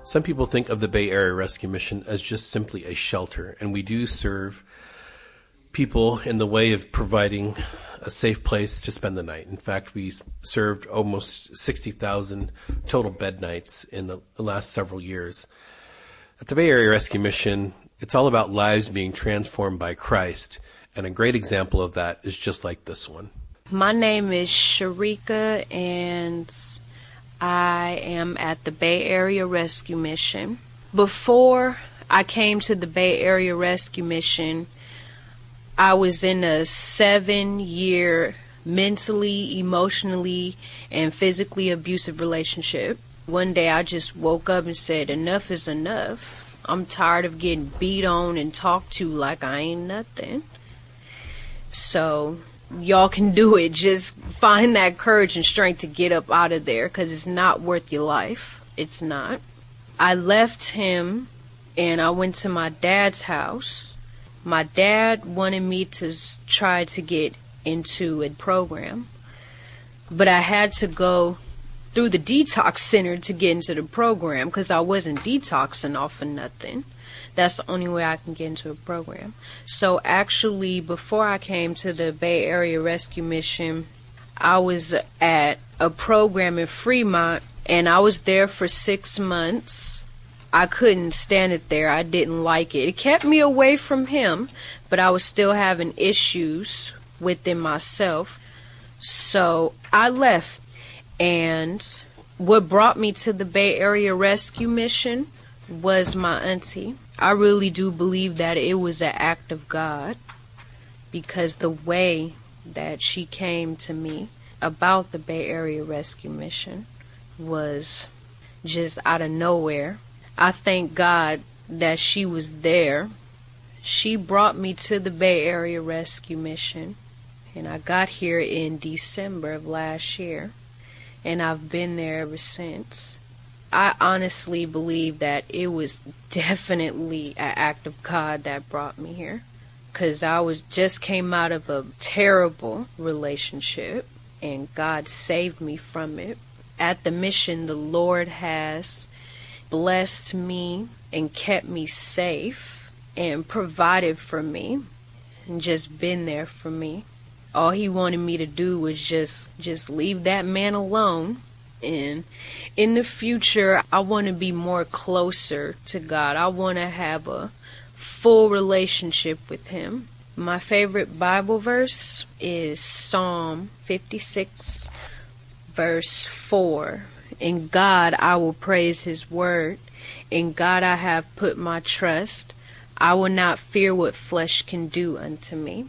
Some people think of the Bay Area Rescue Mission as just simply a shelter, and we do serve people in the way of providing a safe place to spend the night. In fact, we served almost 60,000 total bed nights in the last several years. At the Bay Area Rescue Mission, it's all about lives being transformed by Christ, and a great example of that is just like this one. My name is Sharika, and I am at the Bay Area Rescue Mission. Before I came to the Bay Area Rescue Mission, I was in a 7-year mentally, emotionally, and physically abusive relationship. One day I just woke up and said, enough is enough. I'm tired of getting beat on and talked to like I ain't nothing. So y'all can do it. Just find that courage and strength to get up out of there, because it's not worth your life. It's not. I left him and I went to my dad's house. My dad wanted me to try to get into a program, but I had to go through the detox center to get into the program because I wasn't detoxing off of nothing. That's the only way I can get into a program. So actually, before I came to the Bay Area Rescue Mission, I was at a program in Fremont, and I was there for 6 months. I couldn't stand it there. I didn't like it. It kept me away from him, but I was still having issues within myself. So I left, and what brought me to the Bay Area Rescue Mission was my auntie. I really do believe that it was an act of God, because the way that she came to me about the Bay Area Rescue Mission was just out of nowhere. I thank God that she was there. She brought me to the Bay Area Rescue Mission, and I got here in December of last year, and I've been there ever since. I honestly believe that it was definitely an act of God that brought me here, because I just came out of a terrible relationship, and God saved me from it. At the mission, the Lord has blessed me and kept me safe and provided for me and just been there for me. All he wanted me to do was just leave that man alone. And in the future, I want to be more closer to God. I want to have a full relationship with him. My favorite Bible verse is Psalm 56, verse 4. In God I will praise his word. In God I have put my trust. I will not fear what flesh can do unto me.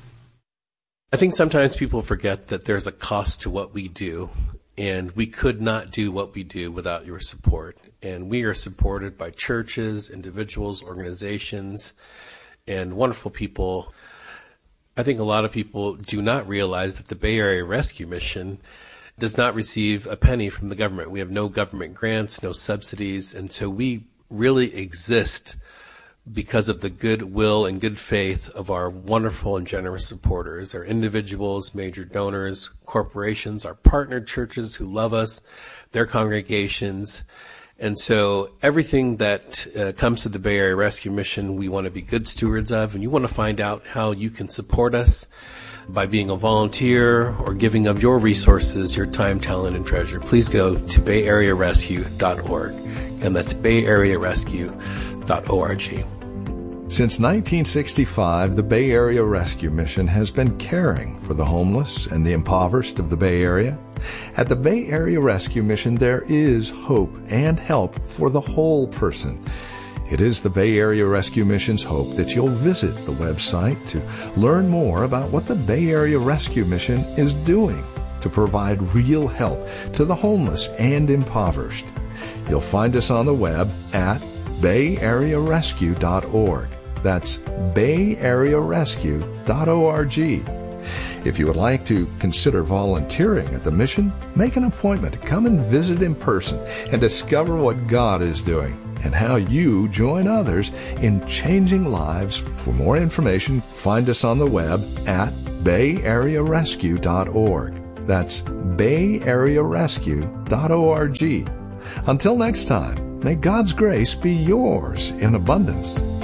I think sometimes people forget that there's a cost to what we do, and we could not do what we do without your support. And we are supported by churches, individuals, organizations, and wonderful people. I think a lot of people do not realize that the Bay Area Rescue Mission does not receive a penny from the government. We have no government grants, no subsidies, and so we really exist because of the goodwill and good faith of our wonderful and generous supporters, our individuals, major donors, corporations, our partner churches who love us, their congregations. And so everything that comes to the Bay Area Rescue Mission, we want to be good stewards of, and you want to find out how you can support us by being a volunteer or giving of your resources, your time, talent, and treasure. Please go to bayarearescue.org, and that's bayarearescue.org. Since 1965, the Bay Area Rescue Mission has been caring for the homeless and the impoverished of the Bay Area. At the Bay Area Rescue Mission, there is hope and help for the whole person. It is the Bay Area Rescue Mission's hope that you'll visit the website to learn more about what the Bay Area Rescue Mission is doing to provide real help to the homeless and impoverished. You'll find us on the web at bayarearescue.org. That's bayarearescue.org. If you would like to consider volunteering at the mission, make an appointment to come and visit in person and discover what God is doing and how you join others in changing lives. For more information, find us on the web at bayarearescue.org. That's bayarearescue.org. Until next time, May God's grace be yours in abundance.